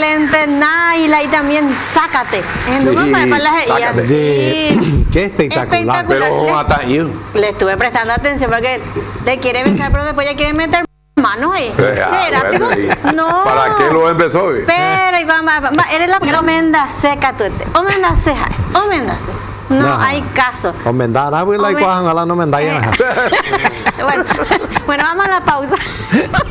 excelente, Naila, y también sácate. En Duma para las Sácate. sí. Qué espectacular. Pero hasta yo. Le estuve prestando atención porque te quiere besar, pero después ya quiere meter manos ahí. ¿Será? Bueno, No. ¿para qué lo empezó? Pero, y eres la omenda seca tú. Omenda seja. Omenda seca. No hay caso. Omendar, la igual no me da. Bueno, vamos a la pausa.